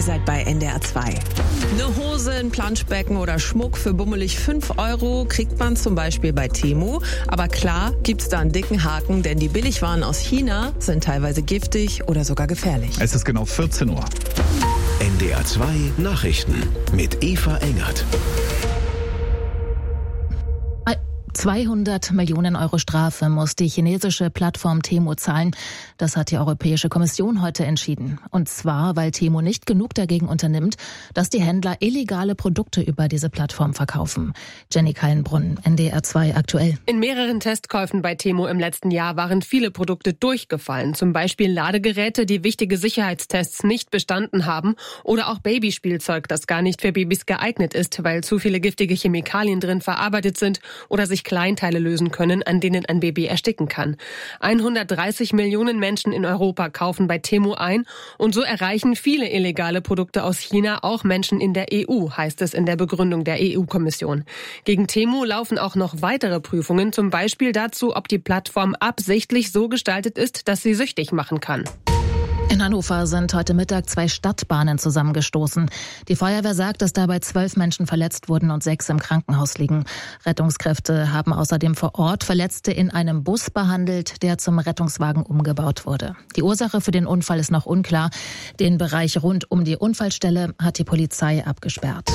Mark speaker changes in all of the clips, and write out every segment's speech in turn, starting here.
Speaker 1: seid bei NDR 2. Eine Hose, ein Planschbecken oder Schmuck für bummelig 5 € kriegt man zum Beispiel bei Temu. Aber klar gibt's da einen dicken Haken, denn die Billigwaren aus China sind teilweise giftig oder sogar gefährlich.
Speaker 2: Es ist genau 14 Uhr.
Speaker 3: NDR 2 Nachrichten mit Eva Engert.
Speaker 4: 200 Millionen € Strafe muss die chinesische Plattform Temu zahlen. Das hat die Europäische Kommission heute entschieden. Und zwar, weil Temu nicht genug dagegen unternimmt, dass die Händler illegale Produkte über diese Plattform verkaufen. Jenny Kallenbrunn, NDR 2 aktuell.
Speaker 5: In mehreren Testkäufen bei Temu im letzten Jahr waren viele Produkte durchgefallen. Zum Beispiel Ladegeräte, die wichtige Sicherheitstests nicht bestanden haben. Oder auch Babyspielzeug, das gar nicht für Babys geeignet ist, weil zu viele giftige Chemikalien drin verarbeitet sind oder sich Kleinteile lösen können, an denen ein Baby ersticken kann. 130 Millionen Menschen in Europa kaufen bei Temu ein und so erreichen viele illegale Produkte aus China auch Menschen in der EU, heißt es in der Begründung der EU-Kommission. Gegen Temu laufen auch noch weitere Prüfungen, zum Beispiel dazu, ob die Plattform absichtlich so gestaltet ist, dass sie süchtig machen kann.
Speaker 4: In Hannover sind heute Mittag 2 Stadtbahnen zusammengestoßen. Die Feuerwehr sagt, dass dabei 12 Menschen verletzt wurden und 6 im Krankenhaus liegen. Rettungskräfte haben außerdem vor Ort Verletzte in einem Bus behandelt, der zum Rettungswagen umgebaut wurde. Die Ursache für den Unfall ist noch unklar. Den Bereich rund um die Unfallstelle hat die Polizei abgesperrt.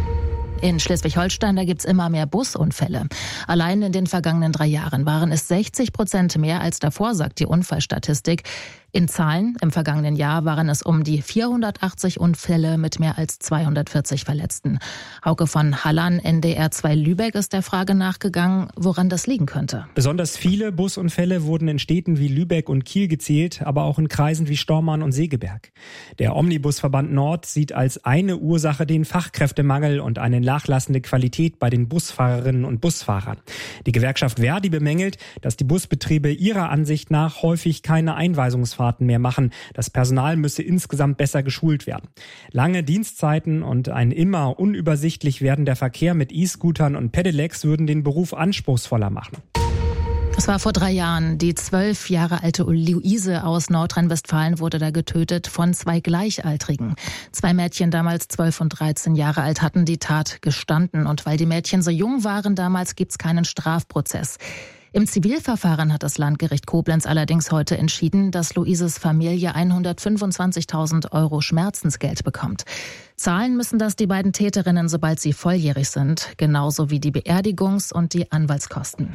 Speaker 4: In Schleswig-Holstein, da gibt's immer mehr Busunfälle. Allein in den vergangenen 3 Jahren waren es 60% mehr als davor, sagt die Unfallstatistik. In Zahlen im vergangenen Jahr waren es um die 480 Unfälle mit mehr als 240 Verletzten. Hauke von Hallan, NDR 2 Lübeck, ist der Frage nachgegangen, woran das liegen könnte.
Speaker 6: Besonders viele Busunfälle wurden in Städten wie Lübeck und Kiel gezählt, aber auch in Kreisen wie Stormarn und Segeberg. Der Omnibusverband Nord sieht als eine Ursache den Fachkräftemangel und eine nachlassende Qualität bei den Busfahrerinnen und Busfahrern. Die Gewerkschaft Verdi bemängelt, dass die Busbetriebe ihrer Ansicht nach häufig keine Einweisungsfahrten mehr machen. Das Personal müsse insgesamt besser geschult werden. Lange Dienstzeiten und ein immer unübersichtlich werdender Verkehr mit E-Scootern und Pedelecs würden den Beruf anspruchsvoller machen.
Speaker 4: Es war vor 3 Jahren. Die 12 Jahre alte Luise aus Nordrhein-Westfalen wurde da getötet von 2 Gleichaltrigen. 2 Mädchen, damals 12 und 13 Jahre alt, hatten die Tat gestanden. Und weil die Mädchen so jung waren damals, gibt's keinen Strafprozess. Im Zivilverfahren hat das Landgericht Koblenz allerdings heute entschieden, dass Luises Familie 125.000 € Schmerzensgeld bekommt. Zahlen müssen das die beiden Täterinnen, sobald sie volljährig sind, genauso wie die Beerdigungs- und die Anwaltskosten.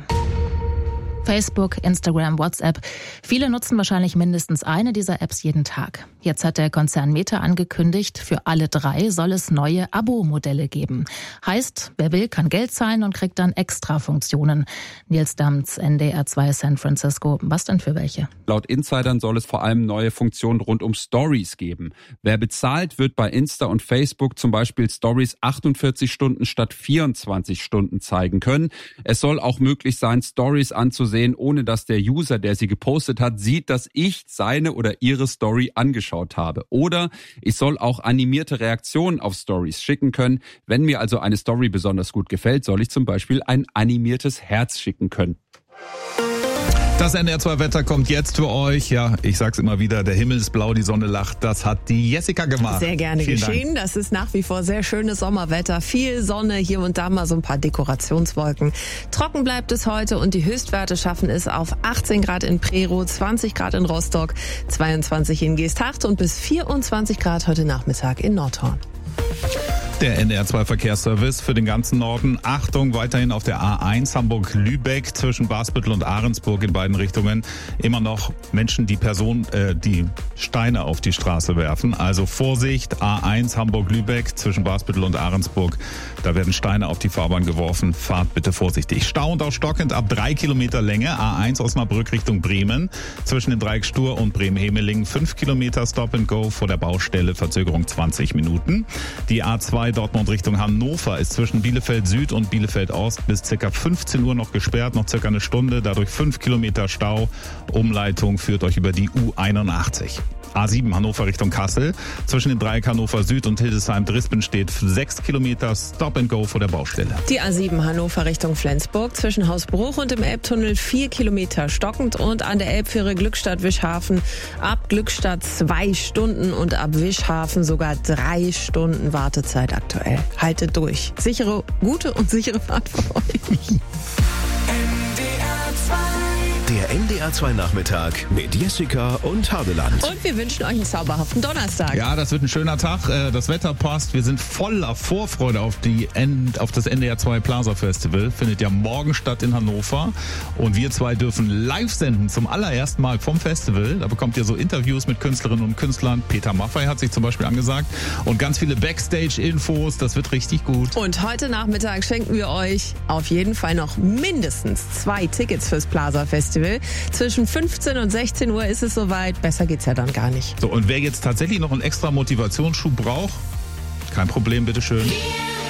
Speaker 4: Facebook, Instagram, WhatsApp. Viele nutzen wahrscheinlich mindestens eine dieser Apps jeden Tag. Jetzt hat der Konzern Meta angekündigt, für alle 3 soll es neue Abo-Modelle geben. Heißt, wer will, kann Geld zahlen und kriegt dann extra Funktionen. Nils Damz, NDR 2 San Francisco. Was denn für welche?
Speaker 7: Laut Insidern soll es vor allem neue Funktionen rund um Stories geben. Wer bezahlt, wird bei Insta und Facebook zum Beispiel Stories 48 Stunden statt 24 Stunden zeigen können. Es soll auch möglich sein, Stories anzusehen, ohne dass der User, der sie gepostet hat, sieht, dass ich seine oder ihre Story angeschaut habe. Oder ich soll auch animierte Reaktionen auf Stories schicken können. Wenn mir also eine Story besonders gut gefällt, soll ich zum Beispiel ein animiertes Herz schicken können.
Speaker 2: Das NDR 2 Wetter kommt jetzt für euch. Ja, ich sag's immer wieder, der Himmel ist blau, die Sonne lacht. Das hat die Jessica gemacht.
Speaker 1: Sehr gerne
Speaker 2: Vielen
Speaker 1: geschehen.
Speaker 2: Dank.
Speaker 1: Das ist nach wie vor sehr schönes Sommerwetter. Viel Sonne, hier und da mal so ein paar Dekorationswolken. Trocken bleibt es heute und die Höchstwerte schaffen es auf 18 Grad in Prerow, 20 Grad in Rostock, 22 in Geesthacht und bis 24 Grad heute Nachmittag in Nordhorn.
Speaker 2: Der NDR 2 Verkehrsservice für den ganzen Norden. Achtung, weiterhin auf der A1 Hamburg-Lübeck zwischen Basbüttel und Ahrensburg in beiden Richtungen. Immer noch Menschen, die Steine auf die Straße werfen. Also Vorsicht, A1 Hamburg-Lübeck zwischen Basbüttel und Ahrensburg. Da werden Steine auf die Fahrbahn geworfen. Fahrt bitte vorsichtig. Stau und auch stockend ab 3 Kilometer Länge. A1 Osnabrück Richtung Bremen. Zwischen den Dreieck Stur und Bremen-Hemeling 5 Kilometer Stop and Go vor der Baustelle. Verzögerung 20 Minuten. Die A2 Dortmund Richtung Hannover ist zwischen Bielefeld Süd und Bielefeld Ost bis ca. 15 Uhr noch gesperrt, noch circa eine Stunde, dadurch 5 Kilometer Stau. Umleitung führt euch über die U81. A7 Hannover Richtung Kassel. Zwischen dem Dreieck Hannover Süd und Hildesheim-Drispen steht 6 Kilometer Stop and Go vor der Baustelle.
Speaker 1: Die A7 Hannover Richtung Flensburg zwischen Hausbruch und dem Elbtunnel 4 Kilometer stockend und an der Elbfähre Glückstadt-Wischhafen ab Glückstadt 2 Stunden und ab Wischhafen sogar 3 Stunden Wartezeit aktuell. Haltet durch. Gute und sichere Fahrt für euch.
Speaker 3: Der NDR 2 Nachmittag mit Jessica und Hadeland.
Speaker 1: Und wir wünschen euch einen zauberhaften Donnerstag.
Speaker 2: Ja, das wird ein schöner Tag. Das Wetter passt. Wir sind voller Vorfreude auf das NDR 2 Plaza Festival. Findet ja morgen statt in Hannover. Und wir zwei dürfen live senden zum allerersten Mal vom Festival. Da bekommt ihr so Interviews mit Künstlerinnen und Künstlern. Peter Maffay hat sich zum Beispiel angesagt. Und ganz viele Backstage-Infos. Das wird richtig gut.
Speaker 1: Und heute Nachmittag schenken wir euch auf jeden Fall noch mindestens 2 Tickets fürs Plaza Festival. Zwischen 15 und 16 Uhr ist es soweit. Besser geht's ja dann gar nicht.
Speaker 2: So, und wer jetzt tatsächlich noch einen extra Motivationsschub braucht, kein Problem, bitteschön.